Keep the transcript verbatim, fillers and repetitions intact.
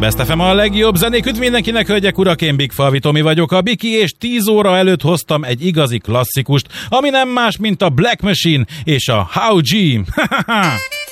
Best ef em a legjobb zenék, üdv mindenkinek, hölgyek, urak, én Big Falvi Tomi vagyok, a Biki, és tíz óra előtt hoztam egy igazi klasszikust, ami nem más, mint a Black Machine és a How G.